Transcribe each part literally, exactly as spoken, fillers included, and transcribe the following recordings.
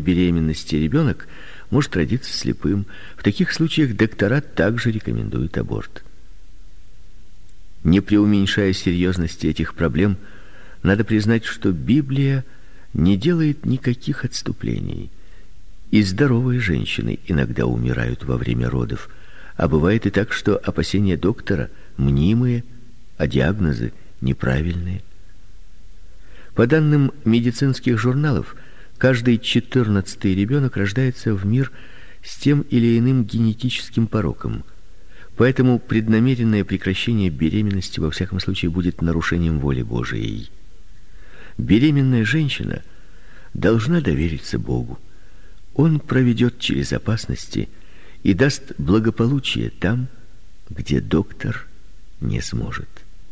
беременности ребенок может родиться слепым. В таких случаях доктора также рекомендуют аборт. Не преуменьшая серьезности этих проблем, надо признать, что Библия не делает никаких отступлений. И здоровые женщины иногда умирают во время родов, а бывает и так, что опасения доктора мнимые, а диагнозы неправильные. По данным медицинских журналов, каждый четырнадцатый ребенок рождается в мир с тем или иным генетическим пороком. Поэтому преднамеренное прекращение беременности во всяком случае будет нарушением воли Божией. Беременная женщина должна довериться Богу. Он проведет через опасности и даст благополучие там, где доктор не сможет.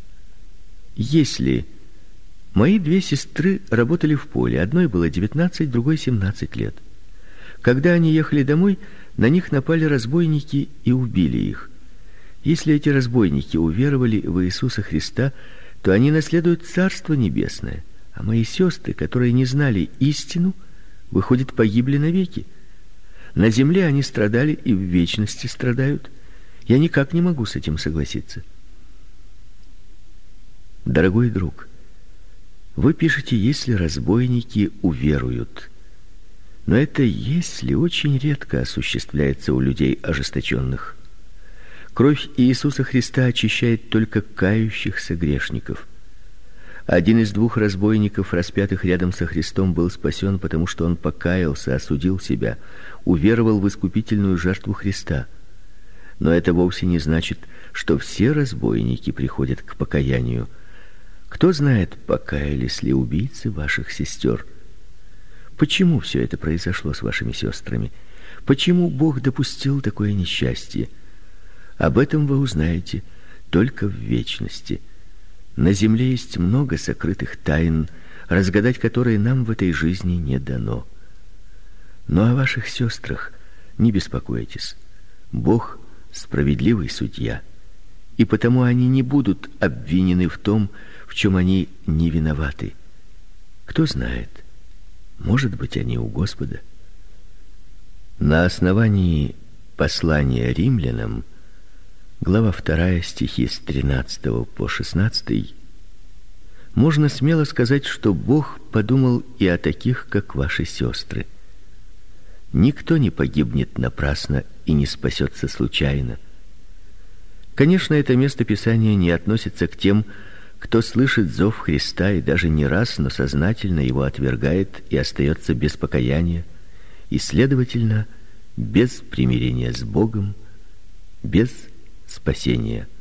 Если мои две сестры работали в поле, одной было девятнадцать, другой семнадцать лет. Когда они ехали домой, на них напали разбойники и убили их. Если эти разбойники уверовали в Иисуса Христа, то они наследуют Царство Небесное, а мои сестры, которые не знали истину, выходит, погибли навеки. На земле они страдали и в вечности страдают. Я никак не могу с этим согласиться. Дорогой друг, вы пишете, если разбойники уверуют. Но это если очень редко осуществляется у людей ожесточенных. Кровь Иисуса Христа очищает только кающихся грешников. Один из двух разбойников, распятых рядом со Христом, был спасен, потому что он покаялся, осудил себя, уверовал в искупительную жертву Христа. Но это вовсе не значит, что все разбойники приходят к покаянию. Кто знает, покаялись ли убийцы ваших сестер? Почему все это произошло с вашими сестрами? Почему Бог допустил такое несчастье? Об этом вы узнаете только в вечности. На земле есть много сокрытых тайн, разгадать которые нам в этой жизни не дано. Но о ваших сестрах не беспокойтесь. Бог справедливый судья, и потому они не будут обвинены в том, в чем они не виноваты. Кто знает, может быть, они у Господа. На основании послания римлянам, глава вторая, стихи с тринадцатого по шестнадцатый, можно смело сказать, что Бог подумал и о таких, как ваши сестры. Никто не погибнет напрасно и не спасется случайно. Конечно, это место Писания не относится к тем, кто слышит зов Христа и даже не раз, но сознательно его отвергает и остается без покаяния, и, следовательно, без примирения с Богом, без спасения.